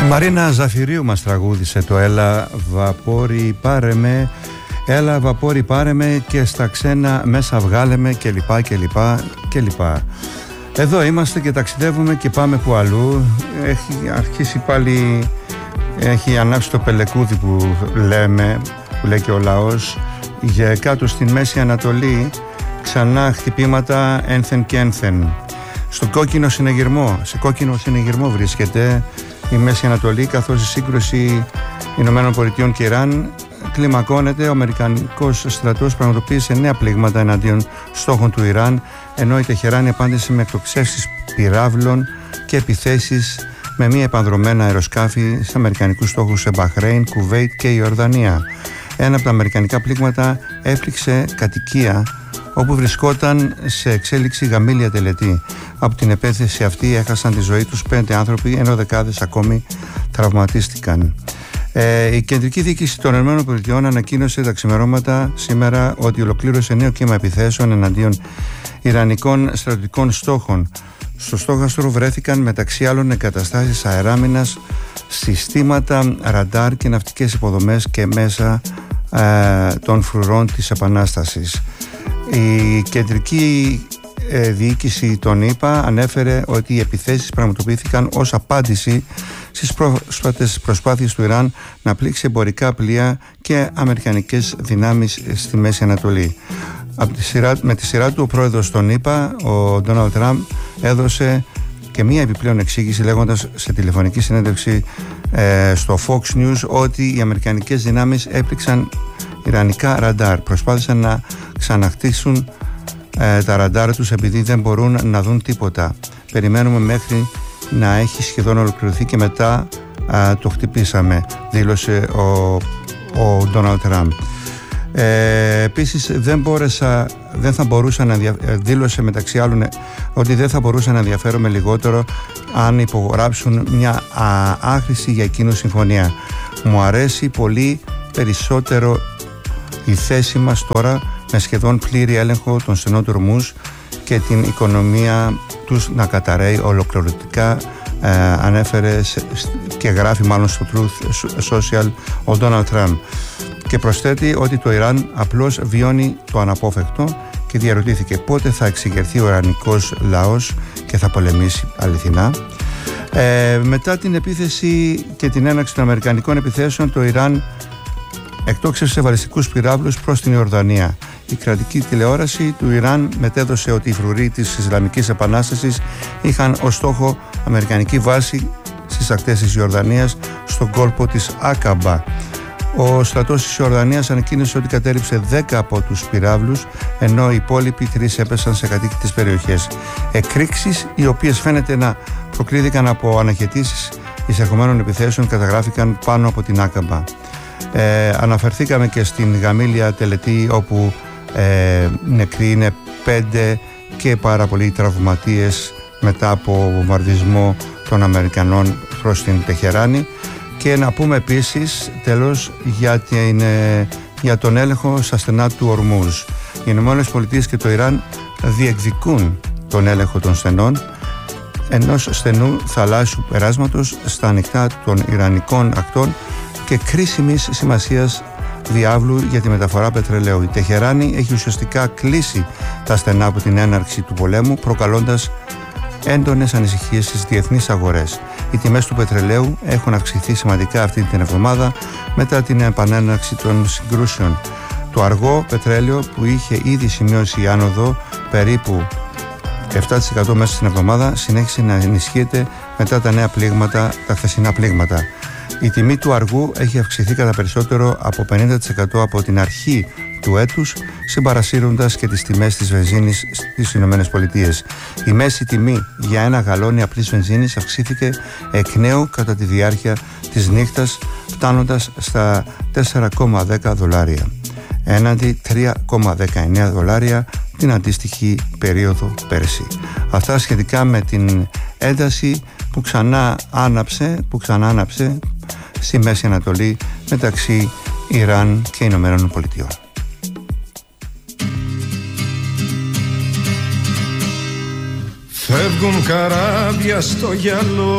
Μαρίνα Ζαφυρίου μας τραγούδισε το «Έλα βαπόρι πάρε με», «Έλα βαπόρι πάρε με και στα ξένα μέσα βγάλε με» κλπ. Εδώ είμαστε και ταξιδεύουμε και πάμε που αλλού. Έχει αρχίσει πάλι, έχει ανάψει το πελεκούδι που λέμε, που λέει και ο λαός, για κάτω στην Μέση Ανατολή ξανά χτυπήματα ένθεν και ένθεν. Σε κόκκινο συνεγερμό βρίσκεται η Μέση Ανατολή, καθώς η σύγκρουση Ηνωμένων Πολιτειών και Ιράν κλιμακώνεται. Ο Αμερικανικός στρατός πραγματοποίησε νέα πλήγματα εναντίον στόχων του Ιράν, ενώ η Τεχεράνη απάντησε με εκτοξεύσεις πυράβλων και επιθέσεις με μη επανδρομένα αεροσκάφη σε αμερικανικούς στόχους σε Μπαχρέιν, Κουβέιτ και Ιορδανία. Ένα από τα αμερικανικά πλήγματα έπληξε κατοικία όπου βρισκόταν σε εξέλιξη γαμήλια τελετή. Από την επέθεση αυτή έχασαν τη ζωή τους 5 άνθρωποι, ενώ δεκάδες ακόμη τραυματίστηκαν. Η Κεντρική Διοίκηση των ΗΠΑ ανακοίνωσε τα ξημερώματα σήμερα ότι ολοκλήρωσε νέο κύμα επιθέσεων εναντίον ιρανικών στρατιωτικών στόχων. Στο στόχαστρο βρέθηκαν μεταξύ άλλων εγκαταστάσεις αεράμινας, συστήματα ραντάρ και ναυτικές υποδομές και μέσα των φρουρών της Επανάστασης. Η Κεντρική Διοίκηση των ΗΠΑ ανέφερε ότι οι επιθέσεις πραγματοποιήθηκαν ως απάντηση στις πρόσφατες προσπάθειες του Ιράν να πλήξει εμπορικά πλοία και αμερικανικές δυνάμεις στη Μέση Ανατολή. Με τη σειρά του, ο πρόεδρος των ΗΠΑ, ο Ντόναλντ Τραμπ, έδωσε και μία επιπλέον εξήγηση, λέγοντας σε τηλεφωνική συνέντευξη στο Fox News ότι οι αμερικανικές δυνάμεις έπληξαν ιρανικά ραντάρ. Προσπάθησαν να ξαναχτίσουν τα ραντάρ τους επειδή δεν μπορούν να δουν τίποτα. Περιμένουμε μέχρι να έχει σχεδόν ολοκληρωθεί και μετά το χτυπήσαμε, δήλωσε ο Ντόναλντ Τραμπ. Επίσης δήλωσε μεταξύ άλλων ότι δεν θα μπορούσα να ενδιαφέρομαι λιγότερο αν υπογράψουν μια άχρηστη για εκείνο συμφωνία. Μου αρέσει πολύ περισσότερο η θέση μας τώρα, με σχεδόν πλήρη έλεγχο των στενών του Ορμούζ και την οικονομία τους να καταραίει ολοκληρωτικά, ανέφερε και γράφει μάλλον στο Truth Social ο Ντόναλντ Τραμπ, και προσθέτει ότι το Ιράν απλώς βιώνει το αναπόφευκτο και διαρωτήθηκε πότε θα εξεγερθεί ο ιρανικός λαός και θα πολεμήσει αληθινά. Μετά την επίθεση και την έναρξη των αμερικανικών επιθέσεων, το Ιράν εκτόξευσε βαλιστικούς πυράβλους προς την Ιορδανία. Η κρατική τηλεόραση του Ιράν μετέδωσε ότι οι φρουροί της Ισλαμικής Επανάστασης είχαν ως στόχο αμερικανική βάση στις ακτές της Ιορδανίας, στον κόλπο της Άκαμπα. Ο στρατός της Ιορδανίας ανακοίνωσε ότι κατέρριψε 10 από τους πυράβλους, ενώ οι υπόλοιποι 3 έπεσαν σε κατοίκητες περιοχές. Εκρήξεις, οι οποίες φαίνεται να προκλήθηκαν από αναχαιτήσεις εισερχομένων επιθέσεων, καταγράφηκαν πάνω από την Άκαμπα. Αναφερθήκαμε και στην γαμήλια τελετή, όπου νεκροί είναι 5 και πάρα πολλοί τραυματίες μετά από βομβαρδισμό των Αμερικανών προς την Τεχεράνη. Και να πούμε επίσης τέλος για τον έλεγχο στα στενά του Ορμούζ. Οι Ηνωμένες Πολιτείες και το Ιράν διεκδικούν τον έλεγχο των στενών ενός στενού θαλάσσιου περάσματος στα ανοιχτά των Ιρανικών ακτών και κρίσιμης σημασίας διάβλου για τη μεταφορά πετρελαίου. Η Τεχεράνη έχει ουσιαστικά κλείσει τα στενά από την έναρξη του πολέμου, προκαλώντας έντονες ανησυχίες στις διεθνείς αγορές. Οι τιμές του πετρελαίου έχουν αυξηθεί σημαντικά αυτή την εβδομάδα μετά την επανέναρξη των συγκρούσεων. Το αργό πετρέλαιο, που είχε ήδη σημειώσει άνοδο περίπου 7% μέσα στην εβδομάδα, συνέχισε να ενισχύεται μετά τα νέα πλήγματα, τα χθεσινά πλήγματα. Η τιμή του αργού έχει αυξηθεί κατά περισσότερο από 50% από την αρχή του έτους, συμπαρασύροντας και τις τιμές της βενζίνης στις ΗΠΑ. Η μέση τιμή για ένα γαλόνι απλής βενζίνης αυξήθηκε εκ νέου κατά τη διάρκεια της νύχτας, φτάνοντας στα $4,10 έναντι $3,19 την αντίστοιχη περίοδο πέρσι. Αυτά σχετικά με την ένταση που ξανά άναψε στη Μέση Ανατολή μεταξύ Ιράν και Ηνωμένων Πολιτειών. Φεύγουν καράβια στο γυαλό,